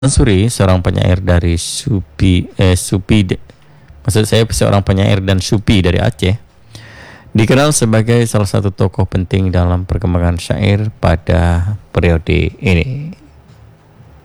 Mansuri, seorang penyair dari maksud saya seorang penyair dan supi dari Aceh, dikenal sebagai salah satu tokoh penting dalam perkembangan syair pada periode ini.